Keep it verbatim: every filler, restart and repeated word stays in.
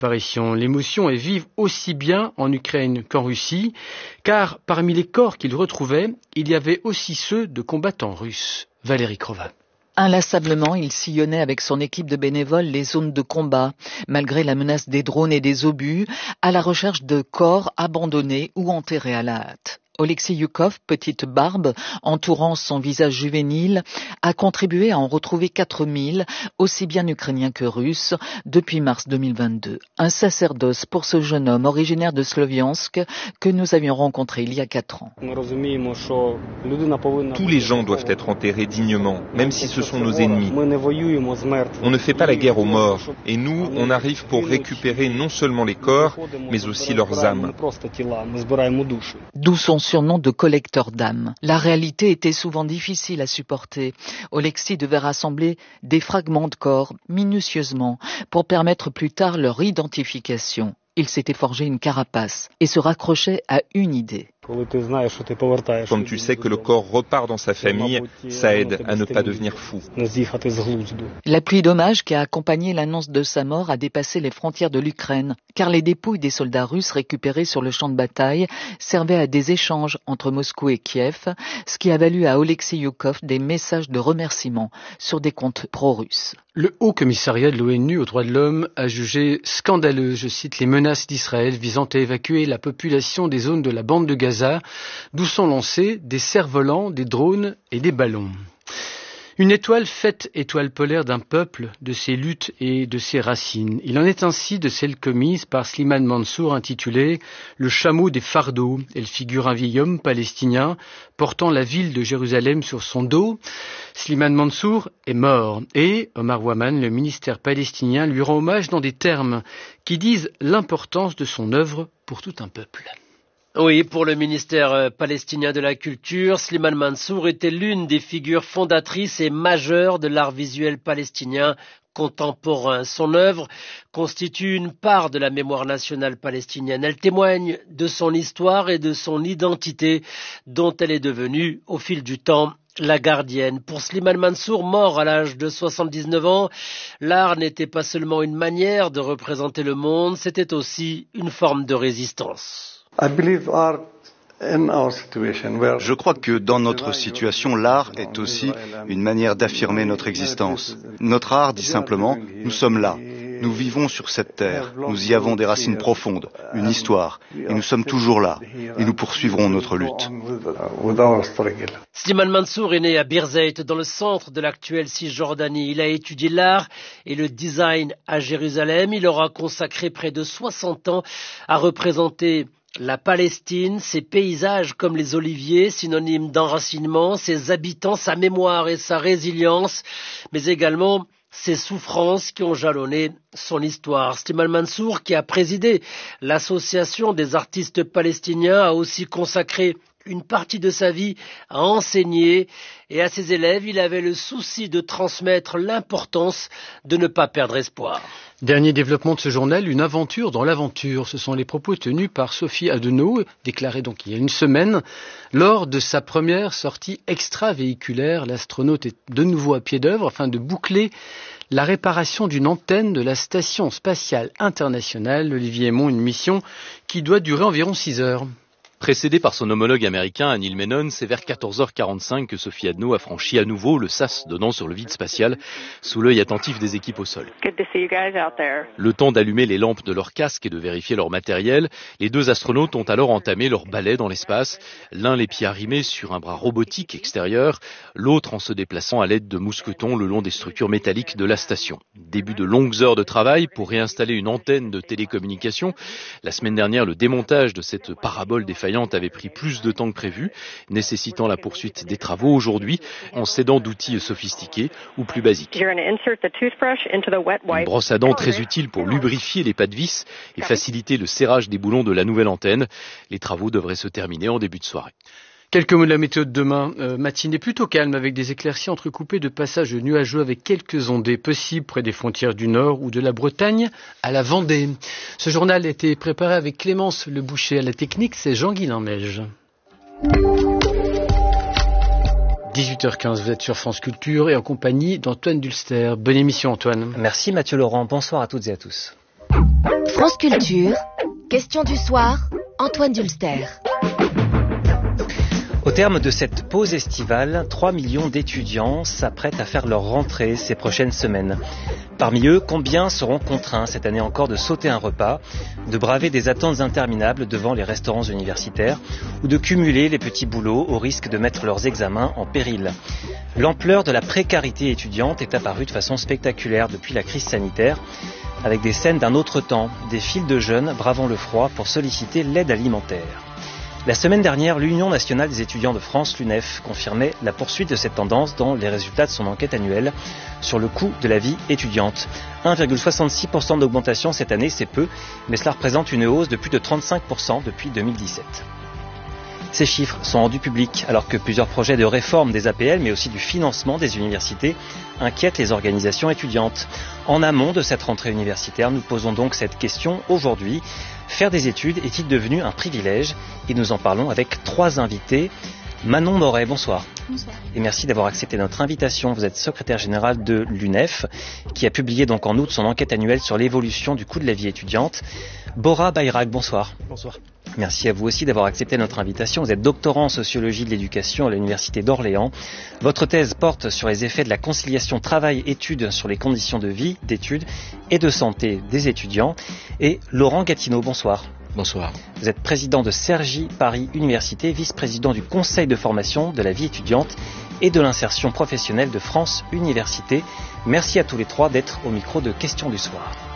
disparition. L'émotion est vive aussi bien en Ukraine qu'en Russie, car parmi les corps qu'ils retrouvaient, il y avait aussi ceux de combattants russes. Valérie Crova. Inlassablement, il sillonnait avec son équipe de bénévoles les zones de combat, malgré la menace des drones et des obus, à la recherche de corps abandonnés ou enterrés à la hâte. Oleksiy Yukov, petite barbe entourant son visage juvénile, a contribué à en retrouver quatre mille, aussi bien ukrainiens que russes, depuis mars deux mille vingt-deux. Un sacerdoce pour ce jeune homme originaire de Sloviansk que nous avions rencontré il y a quatre ans. Tous les gens doivent être enterrés dignement, même si ce sont nos ennemis. On ne fait pas la guerre aux morts, et nous, on arrive pour récupérer non seulement les corps, mais aussi leurs âmes. D'où son surnom de collecteur d'âmes. La réalité était souvent difficile à supporter. Oleksiy devait rassembler des fragments de corps minutieusement pour permettre plus tard leur identification. Il s'était forgé une carapace et se raccrochait à une idée. Quand tu sais que le corps repart dans sa famille, ça aide à ne pas devenir fou. La pluie d'hommages qui a accompagné l'annonce de sa mort a dépassé les frontières de l'Ukraine, car les dépouilles des soldats russes récupérés sur le champ de bataille servaient à des échanges entre Moscou et Kiev, ce qui a valu à Oleksiy Yukov des messages de remerciement sur des comptes pro-russes. Le Haut Commissariat de l'ONU aux droits de l'homme a jugé scandaleux, je cite, les menaces d'Israël visant à évacuer la population des zones de la bande de Gaza, d'où sont lancés des cerfs-volants, des drones et des ballons. Une étoile faite étoile polaire d'un peuple, de ses luttes et de ses racines. Il en est ainsi de celle commise par Slimane Mansour intitulée « Le chameau des fardeaux ». Elle figure un vieil homme palestinien portant la ville de Jérusalem sur son dos. Slimane Mansour est mort et Omar Waman, le ministère palestinien, lui rend hommage dans des termes qui disent l'importance de son œuvre pour tout un peuple. Oui, pour le ministère palestinien de la Culture, Slimane Mansour était l'une des figures fondatrices et majeures de l'art visuel palestinien contemporain. Son œuvre constitue une part de la mémoire nationale palestinienne. Elle témoigne de son histoire et de son identité dont elle est devenue, au fil du temps, la gardienne. Pour Slimane Mansour, mort à l'âge de soixante-dix-neuf ans, l'art n'était pas seulement une manière de représenter le monde, c'était aussi une forme de résistance. Je crois que dans notre situation, l'art est aussi une manière d'affirmer notre existence. Notre art dit simplement, nous sommes là, nous vivons sur cette terre, nous y avons des racines profondes, une histoire, et nous sommes toujours là, et nous poursuivrons notre lutte. Slimane Mansour est né à Birzeit, dans le centre de l'actuelle Cisjordanie. Il a étudié l'art et le design à Jérusalem. Il aura consacré près de soixante ans à représenter la Palestine, ses paysages comme les oliviers, synonymes d'enracinement, ses habitants, sa mémoire et sa résilience, mais également ses souffrances qui ont jalonné son histoire. Slimane Mansour, qui a présidé l'association des artistes palestiniens, a aussi consacré une partie de sa vie à enseigner et à ses élèves, il avait le souci de transmettre l'importance de ne pas perdre espoir. Dernier développement de ce journal, une aventure dans l'aventure. Ce sont les propos tenus par Sophie Adenau, déclarés donc il y a une semaine. Lors de sa première sortie extravéhiculaire, l'astronaute est de nouveau à pied d'œuvre afin de boucler la réparation d'une antenne de la Station spatiale internationale. Olivier Aymon, une mission qui doit durer environ six heures. Précédé par son homologue américain Neil Menon, c'est vers quatorze heures quarante-cinq que Sophie Adenau a franchi à nouveau le sas donnant sur le vide spatial, sous l'œil attentif des équipes au sol. Le temps d'allumer les lampes de leur casque et de vérifier leur matériel, les deux astronautes ont alors entamé leur balai dans l'espace, l'un les pieds arrimés sur un bras robotique extérieur, l'autre en se déplaçant à l'aide de mousquetons le long des structures métalliques de la station. Début de longues heures de travail pour réinstaller une antenne de télécommunication. La semaine dernière, le démontage de cette parabole défaillante avait pris plus de temps que prévu, nécessitant la poursuite des travaux aujourd'hui en s'aidant d'outils sophistiqués ou plus basiques. Une brosse à dents très utile pour lubrifier les pas de vis et faciliter le serrage des boulons de la nouvelle antenne. Les travaux devraient se terminer en début de soirée. Quelques mots de la météo de demain. Euh, matinée plutôt calme avec des éclaircies entrecoupées de passages nuageux avec quelques ondées possibles près des frontières du Nord ou de la Bretagne à la Vendée. Ce journal a été préparé avec Clémence Le Boucher à la technique, c'est Jean-Guy Lemège. dix-huit heures quinze, vous êtes sur France Culture et en compagnie d'Antoine Dulster. Bonne émission Antoine. Merci Mathieu Laurent, bonsoir à toutes et à tous. France Culture, question du soir, Antoine Dulster. Au terme de cette pause estivale, trois millions d'étudiants s'apprêtent à faire leur rentrée ces prochaines semaines. Parmi eux, combien seront contraints cette année encore de sauter un repas, de braver des attentes interminables devant les restaurants universitaires ou de cumuler les petits boulots au risque de mettre leurs examens en péril? L'ampleur de la précarité étudiante est apparue de façon spectaculaire depuis la crise sanitaire, avec des scènes d'un autre temps, des files de jeunes bravant le froid pour solliciter l'aide alimentaire. La semaine dernière, l'Union nationale des étudiants de France, l'U N E F, confirmait la poursuite de cette tendance dans les résultats de son enquête annuelle sur le coût de la vie étudiante. un virgule soixante-six pour cent d'augmentation cette année, c'est peu, mais cela représente une hausse de plus de trente-cinq pour cent depuis deux mille dix-sept. Ces chiffres sont rendus publics alors que plusieurs projets de réforme des A P L, mais aussi du financement des universités, inquiètent les organisations étudiantes. En amont de cette rentrée universitaire, nous posons donc cette question aujourd'hui. Faire des études est-il devenu un privilège? Et nous en parlons avec trois invités. Manon Moret, bonsoir. Bonsoir. Et merci d'avoir accepté notre invitation. Vous êtes secrétaire générale de l'U N E F, qui a publié donc en août son enquête annuelle sur l'évolution du coût de la vie étudiante. Bora Bayrak, bonsoir. Bonsoir. Merci à vous aussi d'avoir accepté notre invitation. Vous êtes doctorant en sociologie de l'éducation à l'Université d'Orléans. Votre thèse porte sur les effets de la conciliation travail-études sur les conditions de vie, d'études et de santé des étudiants. Et Laurent Gatineau, bonsoir. Bonsoir. Vous êtes président de Cergy Paris Université, vice-président du Conseil de formation de la vie étudiante et de l'insertion professionnelle de France Université. Merci à tous les trois d'être au micro de Questions du soir.